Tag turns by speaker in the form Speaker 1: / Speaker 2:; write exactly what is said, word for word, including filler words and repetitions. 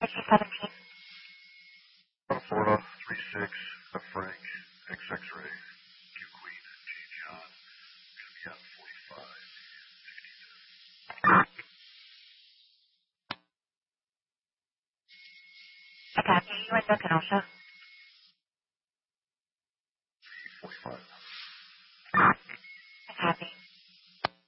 Speaker 1: seventeen.
Speaker 2: Florida, three six, F Frank, X X-ray, Q Queen, J John, going to be on forty-five.
Speaker 1: Okay, you in the Kenosha?
Speaker 2: forty-five.
Speaker 1: Copy.